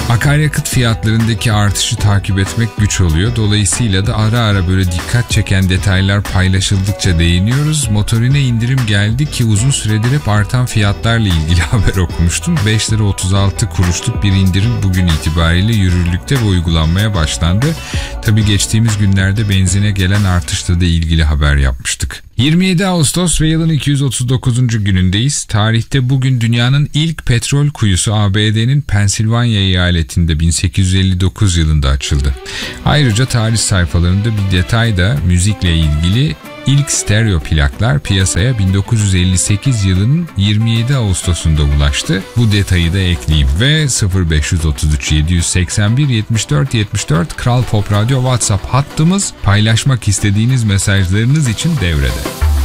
Akaryakıt fiyatlarındaki artışı takip etmek güç oluyor. Dolayısıyla da ara ara böyle dikkat çeken detaylar paylaşıldıkça değiniyoruz. Motorine indirim geldi ki uzun süredir hep artan fiyatlarla ilgili haber okumuştum. 5 lira 36 kuruşluk bir indirim bugün itibariyle yürürlükte ve uygulanmaya başlandı. Tabii geçtiğimiz günlerde benzine gelen artışla da ilgili haber yapmıştık. 27 Ağustos ve yılın 239. günündeyiz. Tarihte bugün dünyanın ilk petrol kuyusu ABD'nin Pensilvanya eyaletinde 1859 yılında açıldı. Ayrıca tarih sayfalarında bir detay da müzikle ilgili. İlk stereo plaklar piyasaya 1958 yılının 27 Ağustos'unda ulaştı. Bu detayı da ekleyeyim. Ve 0533 781 74 74 Kral Pop Radyo WhatsApp hattımız, paylaşmak istediğiniz mesajlarınız için devrede.